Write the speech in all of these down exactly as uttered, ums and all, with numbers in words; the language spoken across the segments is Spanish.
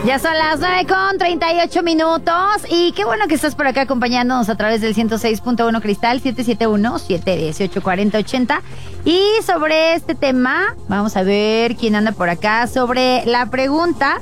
Ya son las nueve con treinta y ocho minutos y qué bueno que estás por acá acompañándonos a través del ciento seis punto uno Cristal, siete siete uno, siete uno ocho, cuatro cero ocho cero. Y sobre este tema, vamos a ver quién anda por acá. Sobre la pregunta,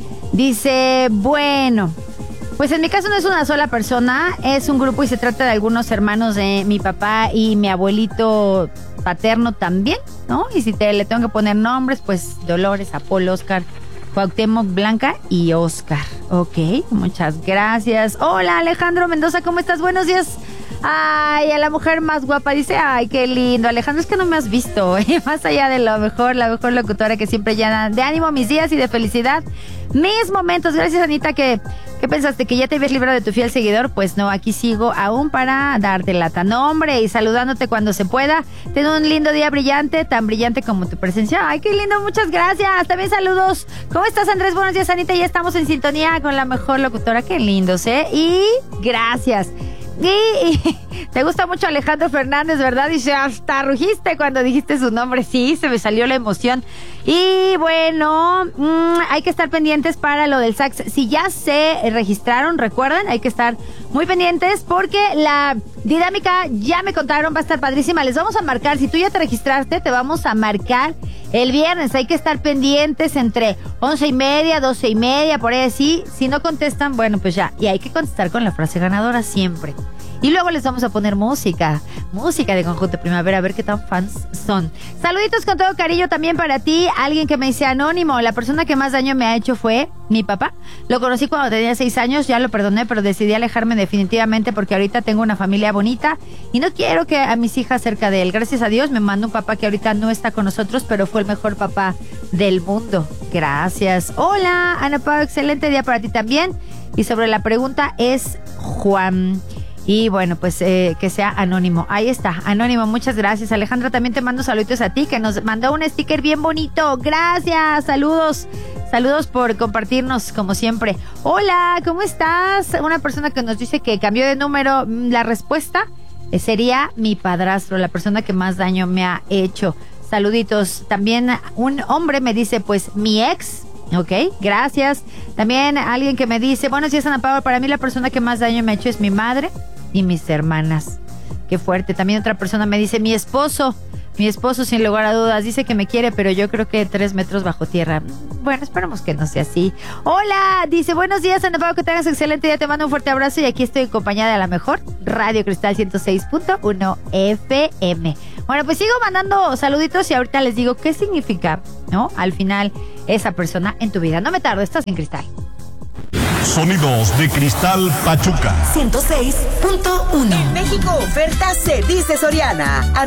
dice, bueno, pues en mi caso no es una sola persona, es un grupo y se trata de algunos hermanos de mi papá y mi abuelito paterno también, ¿no? Y si te le tengo que poner nombres, pues Dolores, Apolo, Oscar, Cuauhtémoc, Blanca y Oscar. Ok, muchas gracias. Hola, Alejandro Mendoza, ¿cómo estás? Buenos días. Ay, a la mujer más guapa dice, ay, qué lindo. Alejandro, es que no me has visto, ¿eh? Más allá de lo mejor, la mejor locutora que siempre llena de ánimo mis días y de felicidad mis momentos. Gracias, Anita, que, ¿qué pensaste? ¿Que ya te habías librado de tu fiel seguidor? Pues no, aquí sigo aún para darte lata. No, hombre, y saludándote cuando se pueda. Ten un lindo día brillante, tan brillante como tu presencia. Ay, qué lindo, muchas gracias. También saludos. ¿Cómo estás, Andrés? Buenos días, Anita. Ya estamos en sintonía con la mejor locutora. Qué lindos, ¿eh? Y gracias. Y, y te gusta mucho Alejandro Fernández, ¿verdad? Dice, hasta rugiste cuando dijiste su nombre. Sí, se me salió la emoción. Y bueno, mmm, hay que estar pendientes para lo del sax. Si ya se registraron, recuerden, hay que estar muy pendientes porque la dinámica, ya me contaron, va a estar padrísima. Les vamos a marcar, si tú ya te registraste, te vamos a marcar el viernes. Hay que estar pendientes entre once y media, doce y media, por ahí así. Si no contestan, bueno, pues ya. Y hay que contestar con la frase ganadora siempre. Y luego les vamos a poner música, música de Conjunto Primavera, a ver qué tan fans son. Saluditos con todo cariño también para ti. Alguien que me dice anónimo, la persona que más daño me ha hecho fue mi papá. Lo conocí cuando tenía seis años, ya lo perdoné, pero decidí alejarme definitivamente porque ahorita tengo una familia bonita y no quiero que a mis hijas cerca de él. Gracias a Dios me manda un papá que ahorita no está con nosotros, pero fue el mejor papá del mundo. Gracias. Hola, Ana Pau, excelente día para ti también. Y sobre la pregunta es Juan. Y bueno, pues eh, que sea anónimo. Ahí está, anónimo, muchas gracias. Alejandra, también te mando saluditos a ti, que nos mandó un sticker bien bonito. Gracias, saludos. Saludos por compartirnos, como siempre. Hola, ¿cómo estás? Una persona que nos dice que cambió de número. La respuesta sería mi padrastro, la persona que más daño me ha hecho. Saluditos. También un hombre me dice, pues, mi ex. Ok, gracias. También alguien que me dice, buenos días, Ana Paula, para mí la persona que más daño me ha hecho es mi madre y mis hermanas. Qué fuerte. También otra persona me dice, mi esposo, mi esposo sin lugar a dudas, dice que me quiere, pero yo creo que tres metros bajo tierra. Bueno, esperemos que no sea así. Hola, dice, buenos días, Ana Paula, que tengas excelente día, te mando un fuerte abrazo y aquí estoy acompañada de la mejor Radio Cristal ciento seis punto uno F M. Bueno, pues sigo mandando saluditos y ahorita les digo qué significa, ¿no? Al final, esa persona en tu vida. No me tardo, estás en Cristal. Sonidos de Cristal Pachuca ciento seis punto uno. En México, oferta se dice Soriana.